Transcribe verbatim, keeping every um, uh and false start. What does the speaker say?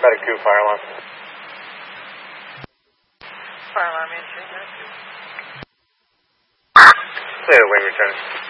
Medic two, fire alarm. Fire alarm entry, Medic two. Clear the wing return.